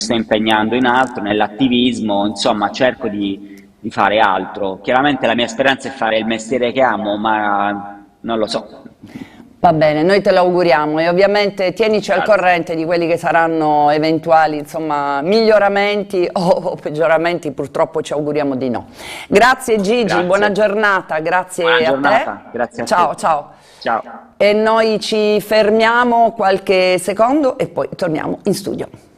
sto impegnando in altro, nell'attivismo, insomma cerco di fare altro. Chiaramente la mia speranza è fare il mestiere che amo, ma non lo so. Va bene, noi te lo auguriamo e ovviamente tienici al Grazie. corrente di quelli che saranno eventuali, insomma, miglioramenti o peggioramenti, purtroppo ci auguriamo di no. Grazie Gigi, buona Grazie. giornata, Buona grazie a te. giornata, grazie a Ciao, te. ciao. Ciao. E noi ci fermiamo qualche secondo e poi torniamo in studio.